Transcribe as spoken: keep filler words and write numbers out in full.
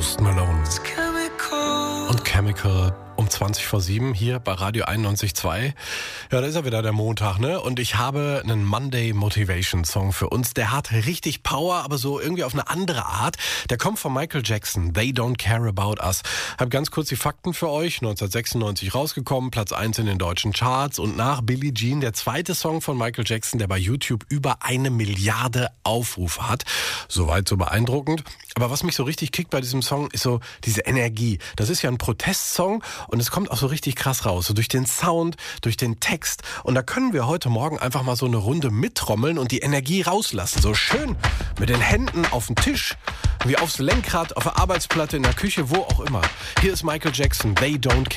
Post Malone und Chemical um zwanzig vor sieben hier bei Radio einundneunzig Komma zwei. Ja, da ist ja wieder der Montag, ne? Und ich habe einen Monday Motivation Song für uns. Der hat richtig Power, aber so irgendwie auf eine andere Art. Der kommt von Michael Jackson. They Don't Care About Us. Hab ganz kurz die Fakten für euch. neunzehnhundertsechsundneunzig rausgekommen, Platz eins in den deutschen Charts. Und nach Billie Jean der zweite Song von Michael Jackson, der bei YouTube über eine Milliarde Aufrufe hat. Soweit so beeindruckend. Aber was mich so richtig kickt bei diesem Song, ist so diese Energie. Das ist ja ein Protestsong und es kommt auch so richtig krass raus. So durch den Sound, durch den Text. Und da können wir heute Morgen einfach mal so eine Runde mittrommeln und die Energie rauslassen. So schön mit den Händen auf den Tisch, wie aufs Lenkrad, auf der Arbeitsplatte, in der Küche, wo auch immer. Hier ist Michael Jackson, They Don't Care.